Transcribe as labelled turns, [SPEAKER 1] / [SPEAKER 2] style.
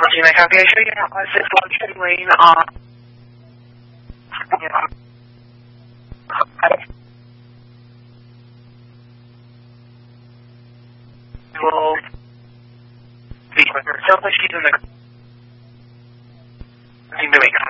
[SPEAKER 1] Gina, can I show you how I sit lunch lane on? Will be with her. Sounds like she's in the doing